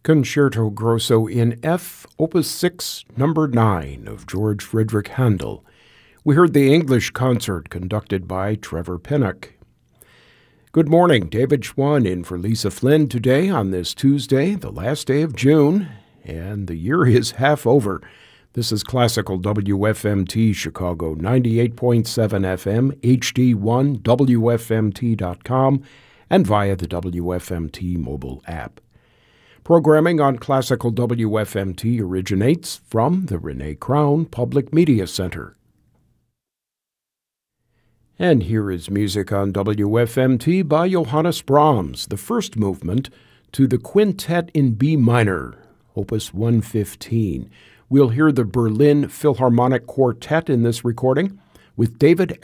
Concerto Grosso in F, Opus 6, Number 9 of George Frederick Handel. We heard the English concert conducted by Trevor Pinnock. Good morning, David Schwann in for Lisa Flynn today on this Tuesday, the last day of June, and the year is half over. This is Classical WFMT Chicago 98.7 FM, HD1, WFMT.com, and via the WFMT mobile app. Programming on Classical WFMT originates from the Renee Crown Public Media Center. And here is music on WFMT by Johannes Brahms, the first movement to the Quintet in B minor, Opus 115. We'll hear the Berlin Philharmonic Quartet in this recording, with David